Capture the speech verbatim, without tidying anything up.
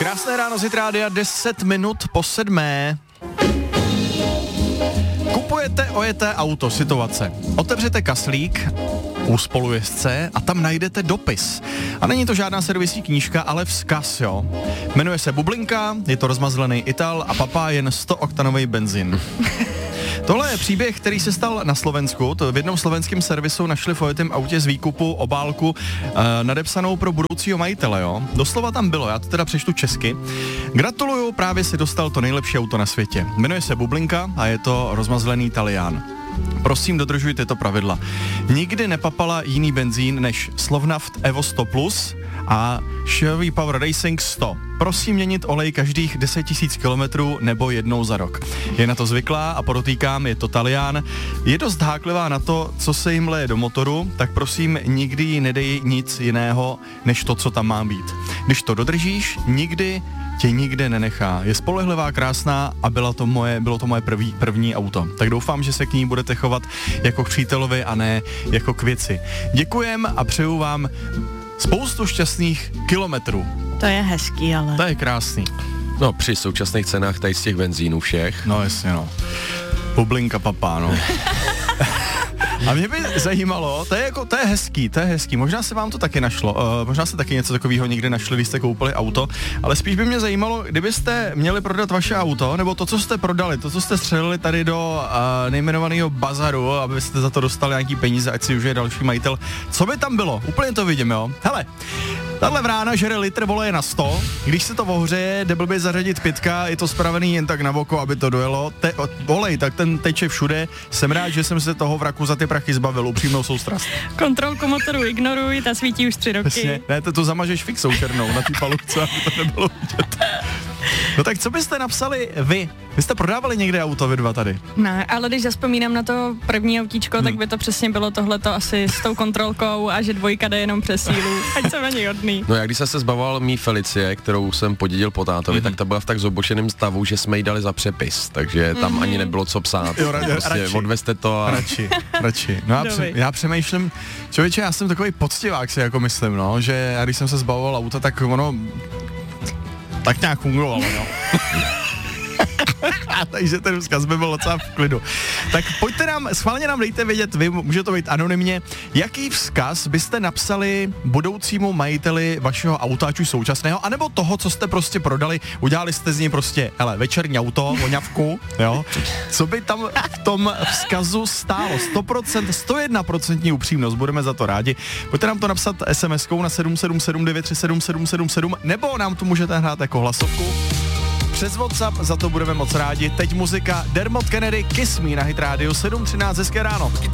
Krásné ráno z Hit Rádia, deset minut po sedmé. Kupujete ojeté auto, situace. Otevřete kaslík u spolujezdce a tam najdete dopis. A není to žádná servisní knížka, ale vzkaz, jo. Jmenuje se Bublinka, je to rozmazlený Ital a papá jen sto oktanový benzín. Tohle je příběh, který se stal na Slovensku. To v jednom slovenském servisu našli v ojetém autě z výkupu obálku e, nadepsanou pro budoucího majitele, jo. Doslova tam bylo, já to teda přečtu česky. Gratuluju, právě si dostal to nejlepší auto na světě. Jmenuje se Bublinka a je to rozmazlený Talián. Prosím, dodržuj tyto pravidla. Nikdy nepapala jiný benzín než Slovnaft Evo sto plus a Chevy Power Racing sto. Prosím měnit olej každých deset tisíc kilometrů nebo jednou za rok. Je na to zvyklá a podotýkám, je to Talián. Je dost háklivá na to, co se jim leje do motoru, tak prosím nikdy jí nedej nic jiného, než to, co tam má být. Když to dodržíš, nikdy tě nikde nenechá. Je spolehlivá, krásná a byla to moje, bylo to moje první, první auto. Tak doufám, že se k ní budete chovat jako k přítelovi a ne jako k věci. Děkujem a přeju vám spoustu šťastných kilometrů. To je hezký, ale... To je krásný. No, při současných cenách tady z těch benzínů všech. No jasně, no. Bublinka papá, no. A mě by zajímalo, to je jako, to je hezký, to je hezký, možná se vám to taky našlo, uh, možná se taky něco takového někdy našli, když jste koupili auto, ale spíš by mě zajímalo, kdybyste měli prodat vaše auto, nebo to, co jste prodali, to, co jste střelili tady do uh, nejmenovaného bazaru, abyste za to dostali nějaký peníze, ať si užije další majitel, co by tam bylo? Úplně to vidím, jo? Hele, tahle vrána žere litr voleje na sto, když se to ohřeje, jde blbě zařadit pětka, je to spravený jen tak na oko, aby to dojelo, Te, olej, tak ten teče všude, jsem rád, že jsem se toho vraku za ty prachy zbavil, upřímnou soustrast. Kontrolku motoru ignoruj, ta svítí už tři roky. Přesně, ne, to, to zamažeš fixou černou na té palubce, aby to nebylo vidět. No tak co byste napsali vy? Vy jste prodávali někde auto, vy dva tady? Ne, ale když zaspomínám na to první autíčko, hmm. tak by to přesně bylo tohleto asi s tou kontrolkou a že dvojka jde jenom přes sílu. Ať jsem ani hodný. No já když jsem se zbavoval mý Felicie, kterou jsem podědil po tátovi, mm-hmm. tak ta byla v tak zobočeném stavu, že jsme jí dali za přepis, takže tam mm-hmm. ani nebylo co psát. Jo, ra- prostě radši, odvezte to a... Radši, radši. No já, pře- já přemýšlím, člověče, já jsem takový poctivák si jako myslím, no, že já když jsem se zbavoval auta, tak ono tak nějak fungovalo, no. Takže ten vzkaz by byl docela v klidu. Tak pojďte nám, schválně nám dejte vědět, vy může to být anonymně, jaký vzkaz byste napsali budoucímu majiteli vašeho auta, ať už současného, anebo toho, co jste prostě prodali, udělali jste z něj prostě, hele, večerní auto, voňavku, jo, co by tam v tom vzkazu stálo, sto procent, sto jedna procent upřímnost, budeme za to rádi. Pojďte nám to napsat es em eskou na sedm sedm sedm devět tři sedm sedm sedm sedm, nebo nám tu můžete hrát jako hlasovku. Přes WhatsApp, za to budeme moc rádi. Teď muzika Dermot Kennedy, Kiss Me na Hit Radio sedm třináct, hezké ráno.